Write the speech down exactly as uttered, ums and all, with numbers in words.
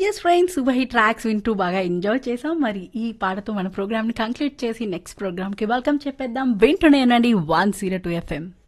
Yes friends, super hit tracks వింటూ బాగా enjoy చేసాం. మరి ఈ పాటతో మన ప్రోగ్రామ్ ని కంక్లూడ్ చేసి నెక్స్ట్ ప్రోగ్రామ్ కి వెల్కమ్ చెప్పేద్దాం. వింటూనే ఉండండి వన్ జీరో టూ ఎఫ్ఎం.